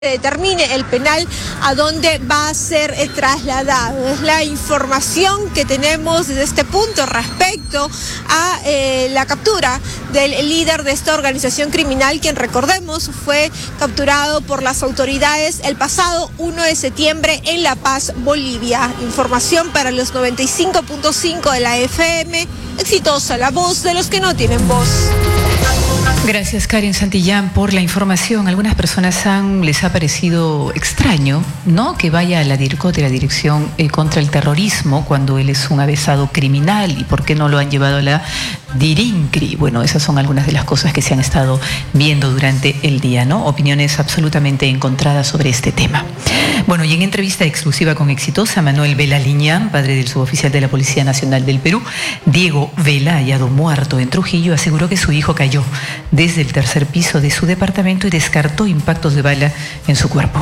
determine el penal a dónde va a ser trasladado. Es la información que tenemos desde este punto respecto a la captura del líder de esta organización criminal, quien, recordemos, fue capturado por las autoridades el pasado 1 de septiembre en La Paz, Bolivia. Información para los 95.5 de la FM. Exitosa, la voz de los que no tienen voz. Gracias, Karen Santillán, por la información. Algunas personas les ha parecido extraño, ¿no?, que vaya a la DIRCOT, de la Dirección contra el Terrorismo, cuando él es un avesado criminal, y por qué no lo han llevado a la DIRINCRI. Bueno, esas son algunas de las cosas que se han estado viendo durante el día, ¿no? Opiniones absolutamente encontradas sobre este tema. Bueno, y en entrevista exclusiva con Exitosa, Manuel Vela Liñán, padre del suboficial de la Policía Nacional del Perú, Diego Vela, hallado muerto en Trujillo, aseguró que su hijo cayó desde el tercer piso de su departamento y descartó impactos de bala en su cuerpo.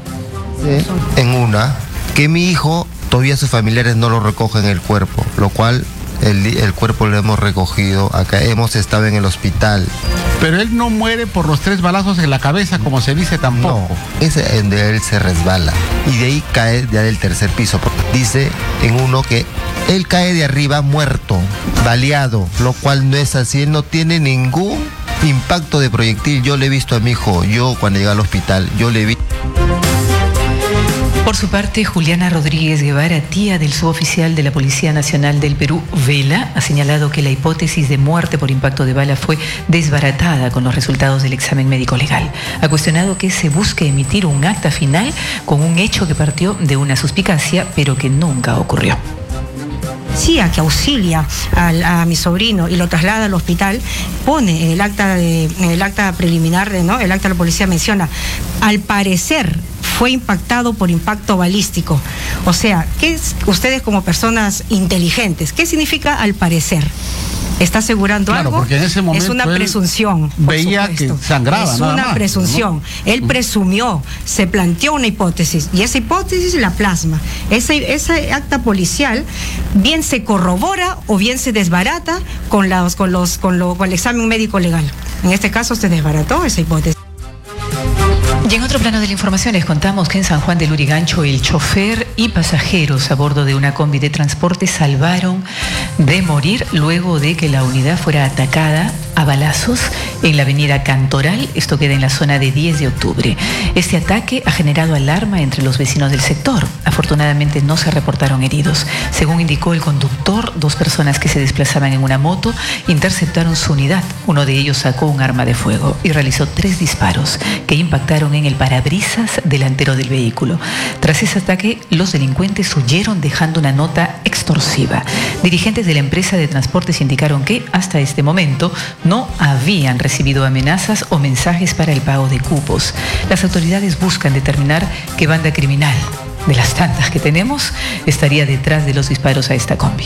En una, que mi hijo, todavía sus familiares no lo recogen el cuerpo, lo cual el cuerpo lo hemos recogido acá, hemos estado en el hospital. Pero él no muere por los 3 balazos en la cabeza, como se dice tampoco. No, es donde él se resbala y de ahí cae ya del tercer piso. Dice en uno que él cae de arriba muerto, baleado, lo cual no es así, él no tiene ningún impacto de proyectil. Yo le he visto a mi hijo, yo cuando llegué al hospital, yo le vi. Por su parte, Juliana Rodríguez Guevara, tía del suboficial de la Policía Nacional del Perú, Vela, ha señalado que la hipótesis de muerte por impacto de bala fue desbaratada con los resultados del examen médico legal. Ha cuestionado que se busque emitir un acta final con un hecho que partió de una suspicacia, pero que nunca ocurrió. Que auxilia a mi sobrino y lo traslada al hospital, pone el acta preliminar, ¿no? El acta de la policía menciona, al parecer fue impactado por impacto balístico. O sea, ¿qué es, ustedes como personas inteligentes, qué significa al parecer? ¿Está asegurando algo? Porque en ese momento es una presunción. Veía que sangraba. Es una presunción, ¿no? Él presumió, se planteó una hipótesis y esa hipótesis la plasma. Esa acta policial bien se corrobora o bien se desbarata con el examen médico legal. En este caso se desbarató esa hipótesis. Y en otro plano de la información les contamos que en San Juan del Lurigancho el chofer y pasajeros a bordo de una combi de transporte salvaron de morir luego de que la unidad fuera atacada a balazos en la avenida Cantoral. Esto queda en la zona de 10 de octubre. Este ataque ha generado alarma entre los vecinos del sector. Afortunadamente no se reportaron heridos. Según indicó el conductor, 2 personas que se desplazaban en una moto interceptaron su unidad. Uno de ellos sacó un arma de fuego y realizó 3 disparos que impactaron en el parabrisas delantero del vehículo. Tras ese ataque, los delincuentes huyeron dejando una nota extorsiva. Dirigentes de la empresa de transportes indicaron que hasta este momento no habían recibido amenazas o mensajes para el pago de cupos. Las autoridades buscan determinar qué banda criminal, de las tantas que tenemos, estaría detrás de los disparos a esta combi.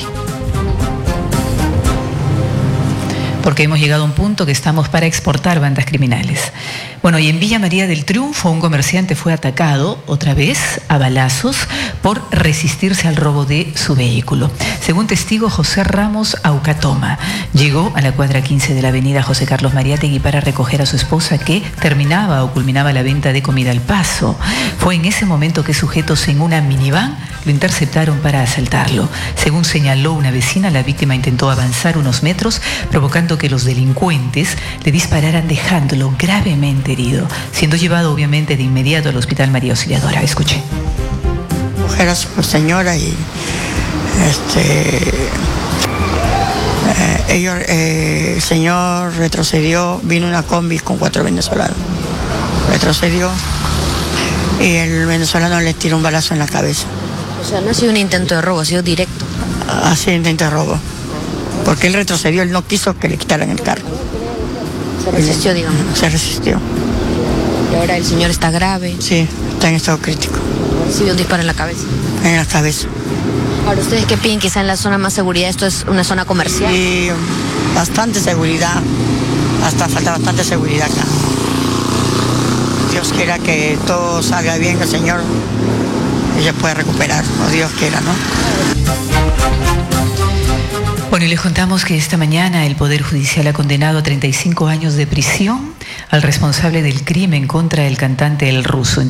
Porque hemos llegado a un punto que estamos para exportar bandas criminales. Bueno, y en Villa María del Triunfo un comerciante fue atacado otra vez a balazos por resistirse al robo de su vehículo. Según testigo José Ramos Aucatoma, llegó a la cuadra 15 de la avenida José Carlos Mariátegui para recoger a su esposa que terminaba o culminaba la venta de comida al paso. Fue en ese momento que sujetos en una minivan lo interceptaron para asaltarlo. Según señaló una vecina, la víctima intentó avanzar unos metros, provocando que los delincuentes le dispararan dejándolo gravemente herido, siendo llevado obviamente de inmediato al Hospital María Auxiliadora. Escuche. Mujer a su señora y el señor retrocedió, vino una combi con 4 venezolanos, retrocedió y el venezolano le tiró un balazo en la cabeza. O sea, no ha sido un intento de robo, ha sido directo. Ha sido intento de robo, porque él retrocedió, él no quiso que le quitaran el carro. Se resistió, digamos. Se resistió. Y ahora el señor está grave. Sí, está en estado crítico. Recibió un disparo en la cabeza. En la cabeza. Ahora, ¿ustedes qué piden? Quizá en la zona más seguridad, esto es una zona comercial. Sí, bastante seguridad. Hasta falta bastante seguridad acá. Dios quiera que todo salga bien, que el Señor ella pueda recuperar, o Dios quiera, ¿no? Bueno, y les contamos que esta mañana el Poder Judicial ha condenado a 35 años de prisión al responsable del crimen contra el cantante El Ruso.